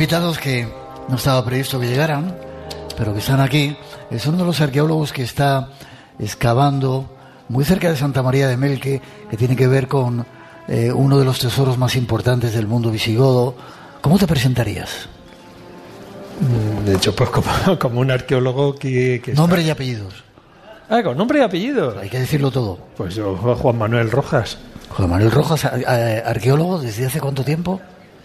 invitados que no estaba previsto que llegaran, pero que están aquí. Es uno de los arqueólogos que está excavando muy cerca de Santa María de Melque, que tiene que ver con uno de los tesoros más importantes del mundo visigodo. ¿Cómo te presentarías? De hecho, pues como un arqueólogo que nombre y apellidos. Con nombre y apellidos. Hay que decirlo todo. Pues yo, Juan Manuel Rojas. Juan Manuel Rojas, arqueólogo, ¿desde hace cuánto tiempo?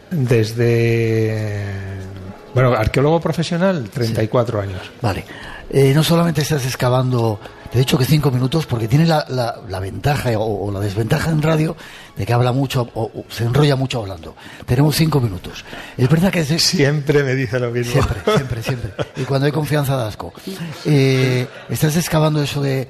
Bueno, arqueólogo profesional, 34 años. Vale. No solamente estás excavando, te he dicho que 5 minutos, porque tiene la ventaja o la desventaja en radio de que habla mucho o se enrolla mucho hablando. Tenemos 5 minutos. Es verdad que siempre me dice lo mismo. Siempre. Y cuando hay confianza da asco. Estás excavando eso de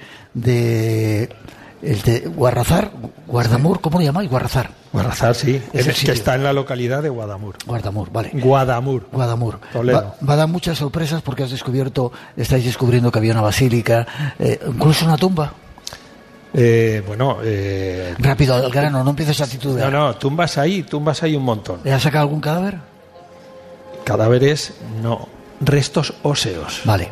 Guarrazar, Guardamur, ¿cómo lo llamáis? Guarrazar, sí. Es que está en la localidad de Guadamur. Guardamur, vale. Guadamur. Va a dar muchas sorpresas porque estáis descubriendo que había una basílica, incluso una tumba. Rápido, al grano, no empieces a titubear. No, tumbas hay un montón. ¿Le has sacado algún cadáver? Cadáveres, no. Restos óseos. Vale.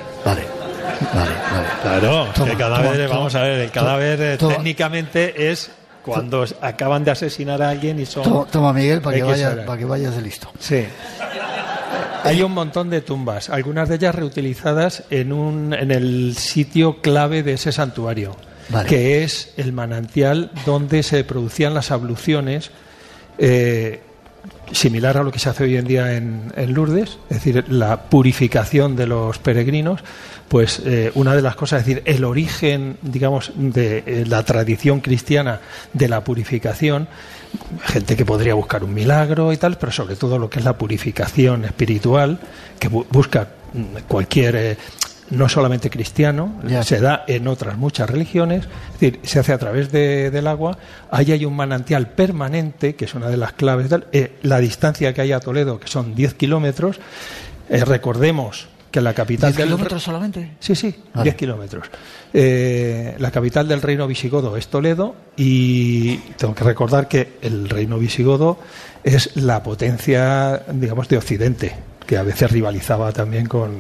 Claro, el cadáver, vamos a ver, el cadáver técnicamente es cuando acaban de asesinar a alguien y son... Toma, Miguel, para que vayas de listo. Sí. Hay un montón de tumbas, algunas de ellas reutilizadas en el sitio clave de ese santuario, vale, que es el manantial donde se producían las abluciones, similar a lo que se hace hoy en día en Lourdes, es decir, la purificación de los peregrinos. Pues una de las cosas, es decir, el origen, digamos, de la tradición cristiana de la purificación, gente que podría buscar un milagro y tal, pero sobre todo lo que es la purificación espiritual, que busca cualquier... no solamente cristiano, se da en otras muchas religiones, es decir, se hace a través del agua. Ahí hay un manantial permanente, que es una de las claves, la distancia que hay a Toledo, que son 10 kilómetros, recordemos que la capital... ¿10 kilómetros solamente? Sí, vale. 10 kilómetros. La capital del reino visigodo es Toledo, y tengo que recordar que el reino visigodo es la potencia, digamos, de Occidente, que a veces rivalizaba también con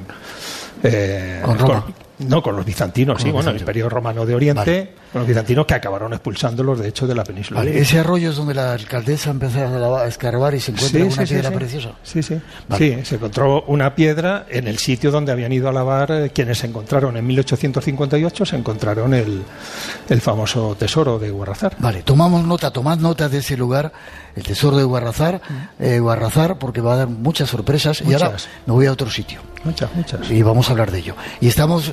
Roma. Con los bizantinos, sí, el Imperio Romano de Oriente, vale, con los bizantinos, que acabaron expulsándolos, de hecho, de la península. Vale. Ese arroyo es donde la alcaldesa empezó a escarbar y se encuentra una piedra preciosa. Sí. Vale. Sí, se encontró una piedra en el sitio donde habían ido a lavar quienes se encontraron en 1858, se encontraron el famoso tesoro de Guarrazar. Vale, tomad nota de ese lugar, el tesoro de Guarrazar, porque va a dar muchas sorpresas. Y ahora me voy a otro sitro. Muchas. Y vamos a hablar de ello. Y estamos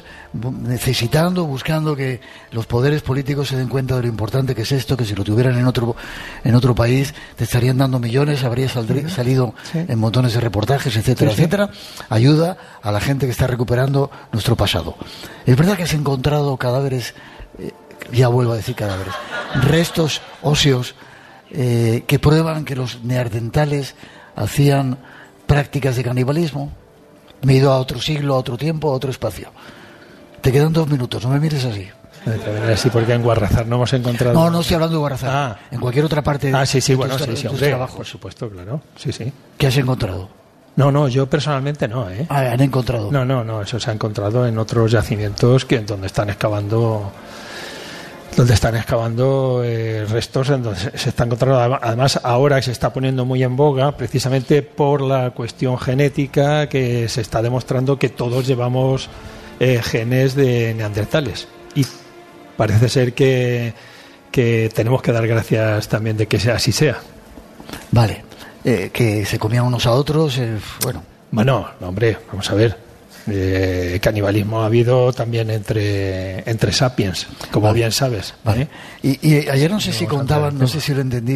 buscando que los poderes políticos se den cuenta de lo importante que es esto, que si lo tuvieran en otro país te estarían dando millones, habría salido en montones de reportajes, etcétera. Ayuda a la gente que está recuperando nuestro pasado. Es verdad que has encontrado cadáveres, ya vuelvo a decir cadáveres, restos óseos que prueban que los neandertales hacían prácticas de canibalismo. Me he ido a otro siglo, a otro tiempo, a otro espacio. Te quedan 2 minutos, no me mires así. Sí, porque en Guarrazar no hemos encontrado... No estoy hablando de Guarrazar. En cualquier otra parte sí, hombre, trabajo. Por supuesto, claro. Sí. ¿Qué has encontrado? No, yo personalmente no, ¿Han encontrado? No, eso se ha encontrado en otros yacimientos donde están excavando restos, en donde se está encontrando. Además, ahora se está poniendo muy en boga, precisamente por la cuestión genética, que se está demostrando que todos llevamos genes de neandertales, y parece ser que tenemos que dar gracias también de que así sea. Vale, que se comían unos a otros, Bueno, hombre, vamos a ver. Canibalismo ha habido también entre sapiens, como bien sabes. Vale. Y ayer no sé si contaban, no sé si lo entendí.